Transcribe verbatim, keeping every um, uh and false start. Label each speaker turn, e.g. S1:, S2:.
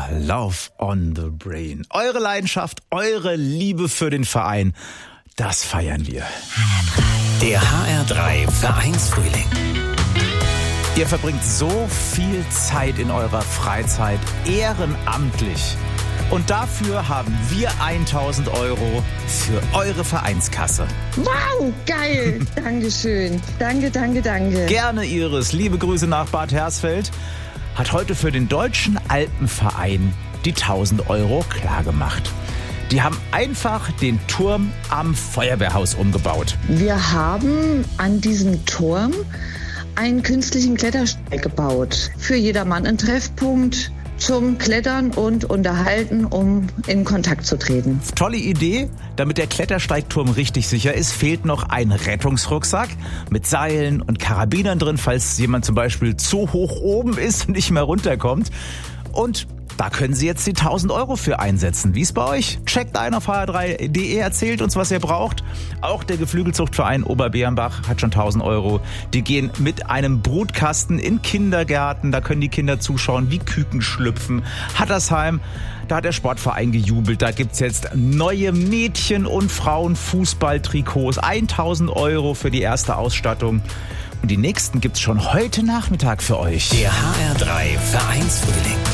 S1: Ja, Love on the Brain. Eure Leidenschaft, eure Liebe für den Verein, das feiern wir.
S2: Der H R drei Vereinsfrühling.
S1: Ihr verbringt so viel Zeit in eurer Freizeit ehrenamtlich. Und dafür haben wir tausend Euro für eure Vereinskasse.
S3: Wow, geil. Dankeschön. Danke, danke, danke.
S1: Gerne, Iris. Liebe Grüße nach Bad Hersfeld. Hat heute für den Deutschen Alpenverein die tausend Euro klargemacht. Die haben einfach den Turm am Feuerwehrhaus umgebaut.
S3: Wir haben an diesem Turm einen künstlichen Klettersteig gebaut. Für jedermann ein Treffpunkt zum Klettern und Unterhalten, um in Kontakt zu treten.
S1: Tolle Idee. Damit der Klettersteigturm richtig sicher ist, fehlt noch ein Rettungsrucksack mit Seilen und Karabinern drin, falls jemand zum Beispiel zu hoch oben ist und nicht mehr runterkommt. Und da können Sie jetzt die tausend Euro für einsetzen. Wie ist bei euch? Checkt ein auf h r drei punkt d e, erzählt uns, was ihr braucht. Auch der Geflügelzuchtverein Oberbärenbach hat schon tausend Euro. Die gehen mit einem Brutkasten in Kindergärten. Da können die Kinder zuschauen, wie Küken schlüpfen. Hattersheim, da hat der Sportverein gejubelt. Da gibt's jetzt neue Mädchen- und Frauenfußballtrikots. tausend Euro für die erste Ausstattung. Und die nächsten gibt's schon heute Nachmittag für euch.
S2: Der H R drei Vereinsfrühling.